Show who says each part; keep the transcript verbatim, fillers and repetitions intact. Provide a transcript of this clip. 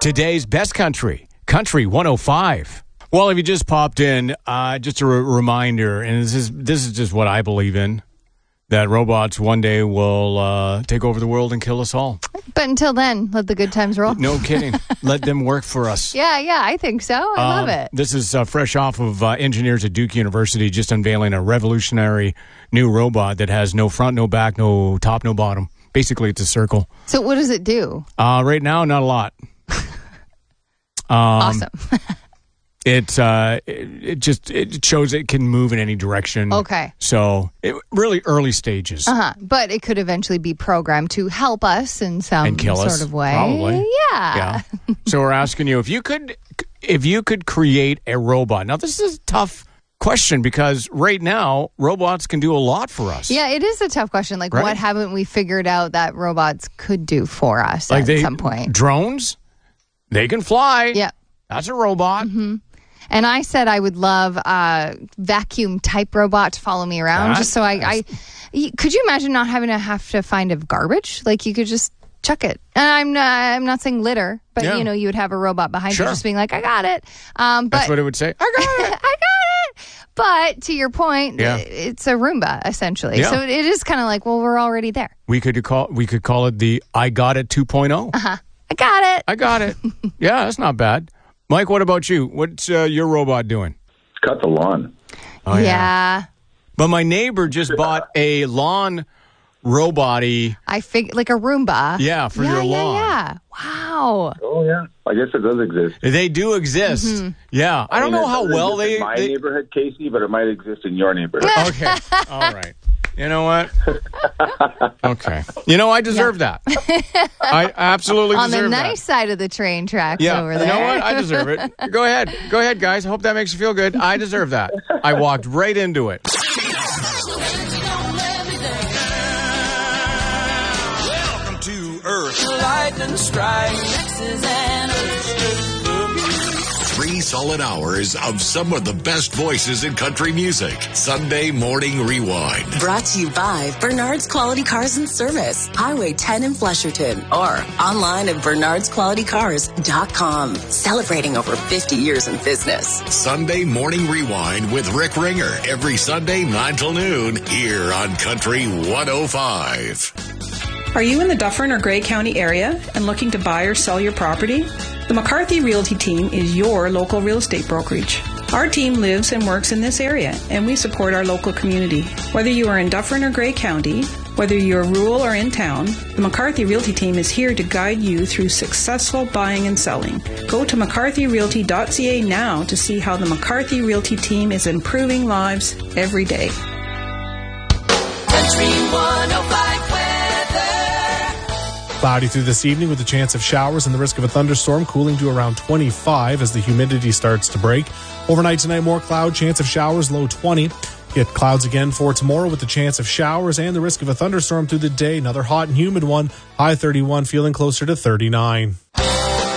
Speaker 1: today's best country, Country one oh five. Well, if you just popped in, uh, just a re- reminder, and this is this is just what I believe in, that robots one day will uh, take over the world and kill us all.
Speaker 2: But until then, let the good times roll.
Speaker 1: No kidding. Let them work for us.
Speaker 2: Yeah, yeah, I think so. I
Speaker 1: Um,
Speaker 2: love it.
Speaker 1: This is uh, fresh off of uh, engineers at Duke University just unveiling a revolutionary new robot that has no front, no back, no top, no bottom. Basically, it's a circle.
Speaker 2: So what does it do?
Speaker 1: Uh, right now, not a lot. um,
Speaker 2: Awesome.
Speaker 1: It, uh, it it just it shows it can move in any direction.
Speaker 2: Okay.
Speaker 1: So it, really early stages.
Speaker 2: Uh-huh. But it could eventually be programmed to help us in some
Speaker 1: And kill
Speaker 2: sort
Speaker 1: us,
Speaker 2: of way.
Speaker 1: probably.
Speaker 2: Yeah.
Speaker 1: Yeah. So we're asking you if you could if you could create a robot. Now this is a tough question because right now robots can do a lot for us.
Speaker 2: Yeah, it is a tough question. Like,
Speaker 1: Right?
Speaker 2: what haven't we figured out that robots could do for us
Speaker 1: Like
Speaker 2: at
Speaker 1: they,
Speaker 2: some point?
Speaker 1: drones, they can fly.
Speaker 2: Yeah.
Speaker 1: That's a robot.
Speaker 2: Mm-hmm. And I said I would love a vacuum type robot to follow me around,
Speaker 1: That-
Speaker 2: just so I, I. y- Could you imagine not having to have to find a garbage? Like you could just chuck it. And I'm not, I'm not saying litter, but
Speaker 1: Yeah.
Speaker 2: you know, you would have a robot behind
Speaker 1: Sure.
Speaker 2: you just being like, I got it. Um, but
Speaker 1: That's what it would say. I got it.
Speaker 2: I got it. But to your point,
Speaker 1: Yeah.
Speaker 2: it's a Roomba essentially.
Speaker 1: Yeah.
Speaker 2: So it is kind of like, well, we're already there.
Speaker 1: We could call we could call it the I got it two point oh.
Speaker 2: Uh-huh. I got it.
Speaker 1: I got it. Yeah, that's not bad. Mike, what about you? What's uh, your robot doing?
Speaker 3: Cut the lawn.
Speaker 1: Oh,
Speaker 2: yeah.
Speaker 1: But my neighbor just bought a lawn robot-y.
Speaker 2: I figured like a Roomba.
Speaker 1: Yeah, for
Speaker 2: yeah,
Speaker 1: your
Speaker 2: yeah,
Speaker 1: lawn.
Speaker 2: Yeah. Wow.
Speaker 3: Oh, yeah. I guess it does exist.
Speaker 1: They do exist.
Speaker 2: Mm-hmm.
Speaker 1: Yeah. I don't
Speaker 3: mean,
Speaker 1: know
Speaker 3: it
Speaker 1: how
Speaker 3: doesn't
Speaker 1: well
Speaker 3: exist
Speaker 1: they...
Speaker 3: in my
Speaker 1: they-
Speaker 3: neighborhood, Casey, but it might exist in your neighborhood.
Speaker 1: Okay. All right. You know what? Okay. You know, I deserve that. I absolutely
Speaker 2: On
Speaker 1: deserve
Speaker 2: the
Speaker 1: that.
Speaker 2: nice side of the train tracks
Speaker 1: Yeah,
Speaker 2: over
Speaker 1: you
Speaker 2: there.
Speaker 1: know what? I deserve it. Go ahead. Go ahead, guys. I hope that makes you feel good. I deserve that. I walked right into it.
Speaker 4: Welcome to Earth. Lightning strike. Texas and
Speaker 5: Three solid hours of some of the best voices in country music. Sunday Morning Rewind.
Speaker 6: Brought to you by Bernard's Quality Cars and Service, Highway ten in Flesherton, or online at bernards quality cars dot com. Celebrating over fifty years in business.
Speaker 5: Sunday Morning Rewind with Rick Ringer. Every Sunday, nine till noon, here on Country one oh five.
Speaker 7: Are you in the Dufferin or Grey County area and looking to buy or sell your property? The McCarthy Realty Team is your local real estate brokerage. Our team lives and works in this area, and we support our local community. Whether you are in Dufferin or Grey County, whether you're rural or in town, the McCarthy Realty Team is here to guide you through successful buying and selling. Go to mccarthy realty dot c a now to see how the McCarthy Realty Team is improving lives every day.
Speaker 4: Country one oh five weather.
Speaker 8: Cloudy through this evening with a chance of showers and the risk of a thunderstorm, cooling to around twenty-five as the humidity starts to break. Overnight tonight, more cloud, chance of showers, low twenty. Get clouds again for tomorrow with the chance of showers and the risk of a thunderstorm through the day. Another hot and humid one, high thirty-one, feeling closer to thirty-nine.